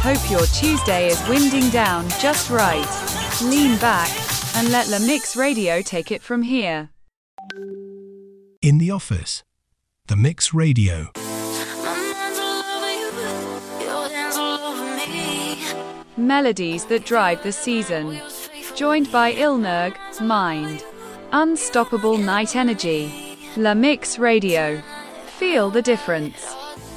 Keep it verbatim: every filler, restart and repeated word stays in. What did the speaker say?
Hope your Tuesday is winding down just right. Lean back and let La Mix Radio take it from here. In the office, The Mix Radio. Melodies that drive the season. Joined by Ilnerg, Mind. Unstoppable night energy. La Mix Radio. Feel the difference.